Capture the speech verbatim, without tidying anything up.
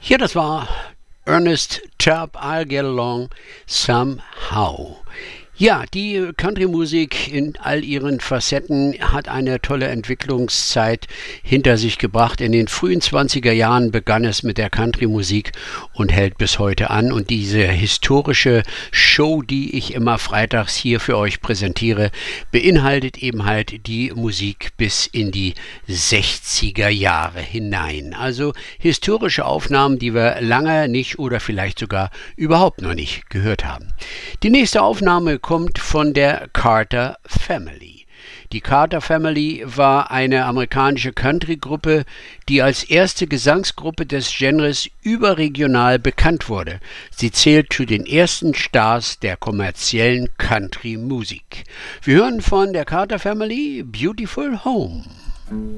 Ja, das war Ernest Tubb, I'll Get Along Somehow. Ja, die Country-Musik in all ihren Facetten hat eine tolle Entwicklungszeit hinter sich gebracht. In den frühen zwanziger Jahren begann es mit der Country-Musik und hält bis heute an. Und diese historische Show, die ich immer freitags hier für euch präsentiere, beinhaltet eben halt die Musik bis in die sechziger Jahre hinein. Also historische Aufnahmen, die wir lange nicht oder vielleicht sogar überhaupt noch nicht gehört haben. Die nächste Aufnahme kommt von der Carter Family. Die Carter Family war eine amerikanische Country-Gruppe, die als erste Gesangsgruppe des Genres überregional bekannt wurde. Sie zählt zu den ersten Stars der kommerziellen Country-Musik. Wir hören von der Carter Family Beautiful Home.